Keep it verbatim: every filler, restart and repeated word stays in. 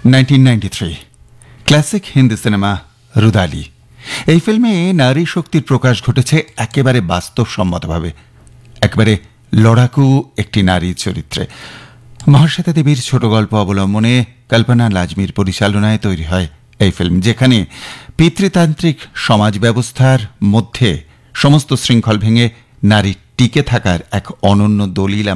Nineteen ninety three classic Hindi cinema Rudaali. এই ফিল্মে নারী শক্তির প্রকাশ ঘটেছে একেবারে বাস্তবসম্মতভাবে, একেবারে লড়াকু একটি নারী চরিত্রে। মহাশ্বেতা দেবীর ছোট গল্প অবলম্বনে কল্পনা লাজমির পরিচালনায় তৈরি হয় এই ফিল্ম, যেখানে পিতৃতান্ত্রিক সমাজ ব্যবস্থার মধ্যে সমস্ত শৃঙ্খল ভেঙে নারী টিকে থাকার এক অনন্য দলিল